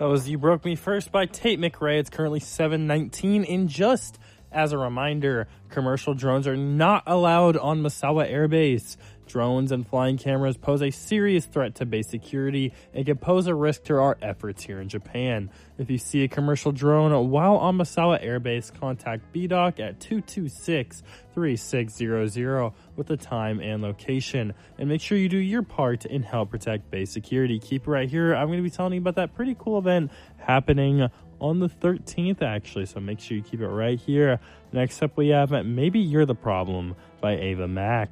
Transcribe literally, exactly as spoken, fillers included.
That was You Broke Me First by Tate McRae. It's currently seven nineteen. And just as a reminder, commercial drones are not allowed on Misawa Air Base. Drones and flying cameras pose a serious threat to base security and can pose a risk to our efforts here in Japan. If you see a commercial drone while on Misawa Air Base, contact B D O C at two two six, three six zero zero with the time and location. And make sure you do your part and help protect base security. Keep it right here. I'm going to be telling you about that pretty cool event happening on the thirteenth, actually. So make sure you keep it right here. Next up, we have Maybe You're the Problem by Ava Max.